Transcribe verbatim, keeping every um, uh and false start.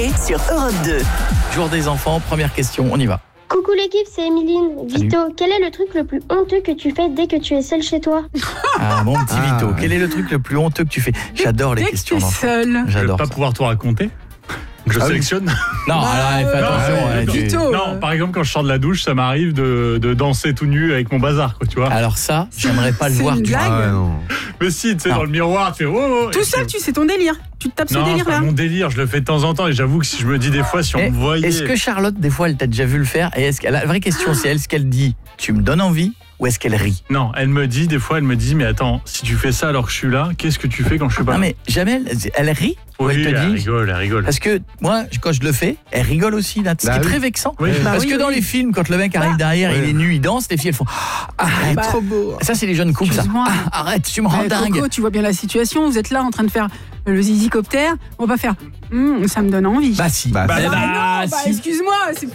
sur Europe deux. Jour des enfants, première question, on y va. Coucou l'équipe, c'est Emeline. Vito, quel est le truc le plus honteux que tu fais dès que tu es seul chez toi? Ah, mon petit Ah, Vito, ouais. quel est le truc le plus honteux que tu fais? J'adore les Dès questions que t'es d'enfants. seul. Je vais J'adore pas ça. pouvoir tout raconter. Je Ah oui. sélectionne. Non, alors, fais attention. ouais, ouais, tu- Vito. Non, par exemple, quand je sors de la douche, ça m'arrive de, de danser tout nu avec mon bazar, quoi, tu vois. Alors ça, j'aimerais pas le C'est voir une du tout. blague. Ah ouais, non. Mais si, tu sais, Non. dans le miroir, tu fais oh, oh Tout et seul, puis- tu sais ton délire. Tu te tapes ce Non, c'est délire-là. pas mon délire, je le fais de temps en temps et j'avoue que si je me dis des fois, si on Eh, me voyait. Est-ce que Charlotte, des fois, elle t'a déjà vu le faire? Et est-ce qu'elle, la vraie question, c'est est-ce qu'elle dit tu me donnes envie ou est-ce qu'elle rit? Non, elle me dit, des fois, elle me dit, mais attends, si tu fais ça alors que je suis là, qu'est-ce que tu fais quand je suis pas Non là? mais jamais elle, elle rit ou Oui, elle te elle dit. rigole, elle rigole. Parce que moi, quand je le fais, elle rigole aussi là. Ce Bah qui est oui. très vexant. Oui. Bah Parce oui, que dans oui. les films, quand le mec arrive Bah, derrière, il oui. est nu, il danse, les filles elles font ah, arrête. Bah, Trop beau. Ça c'est les jeunes couples ça. Excuse-moi. Ah, arrête, tu me rends Eh, dingue. Coco, tu vois bien la situation. Vous êtes là en train de faire le zizicoptère. On va pas faire. Hum, ça me donne envie. Bah si. Bah, Eh Ah bah, non, bah, si. excuse-moi, c'est